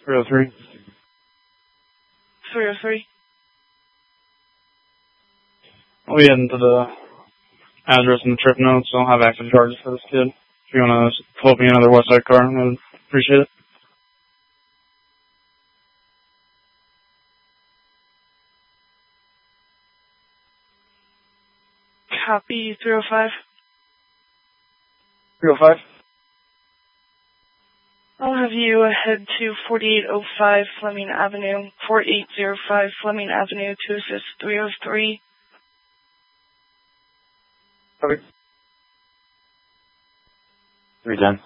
303. 303. I'll be heading to the address and the trip notes. I'll have active charges for this kid. If you want to float me another Westside car, I would appreciate it. Copy 305. 305. I'll have you head to 4805 Fleming Avenue, 4805 Fleming Avenue to assist 303. Copy. 310.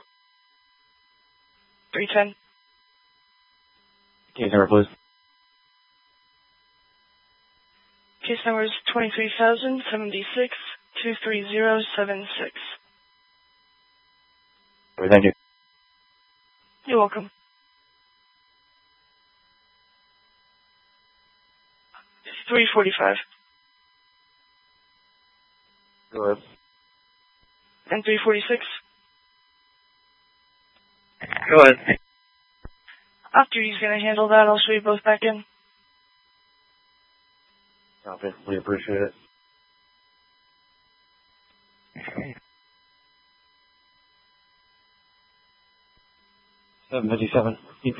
310. Case number, please. Case number is 23,076 23076. Thank you. You're welcome. It's 345. Go ahead. And 346. Go ahead. After he's going to handle that, I'll show you both back in. Copy. We appreciate it. 757 EP.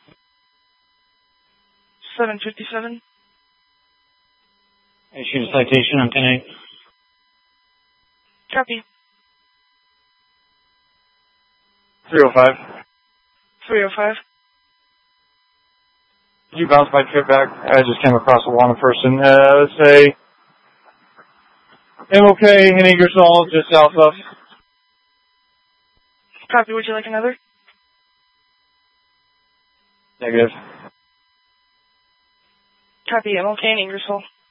757. Issued a citation on 10-8. Copy. 305. 305. Did you bounce my trip back? I just came across a wanted person. Say, MOK in Ingersoll, just south of. Copy. Would you like another? Negative. Copy. MLK in Ingersoll.